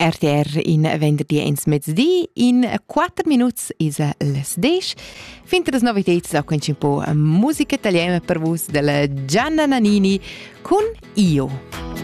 RTR in venerdì ins mezzodì, in 4 minuts is les 10. Finite las novitets auch un po' musica italiana per vos della Gianna Nannini con Io.